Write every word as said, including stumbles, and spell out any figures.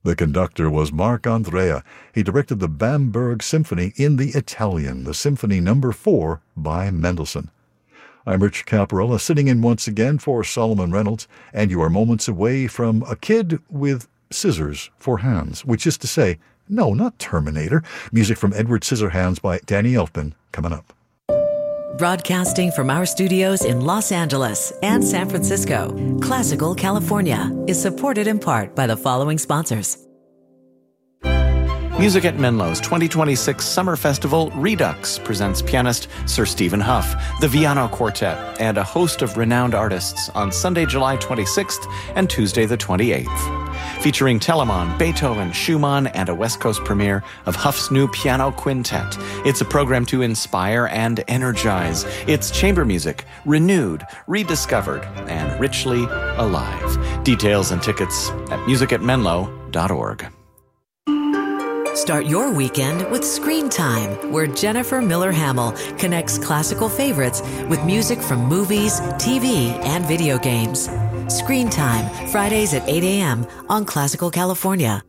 The conductor was Marc Andrea. He directed the Bamberg Symphony in the Italian, the Symphony Number four by Mendelssohn. I'm Rich Caparella, sitting in once again for Solomon Reynolds, and you are moments away from a kid with scissors for hands, which is to say, no, not Terminator. Music from Edward Scissorhands by Danny Elfman coming up. Broadcasting from our studios in Los Angeles and San Francisco, Classical California is supported in part by the following sponsors. Music at Menlo's twenty twenty-six Summer Festival Redux presents pianist Sir Stephen Huff, the Viano Quartet, and a host of renowned artists on Sunday, July twenty-sixth and Tuesday the twenty-eighth. Featuring Telemann, Beethoven, Schumann, and a West Coast premiere of Huff's new piano quintet. It's a program to inspire and energize. It's chamber music, renewed, rediscovered, and richly alive. Details and tickets at music at menlo dot org. Start your weekend with Screen Time, where Jennifer Miller Hamill connects classical favorites with music from movies, T V, and video games. Screen Time, Fridays at eight a.m. on Classical California.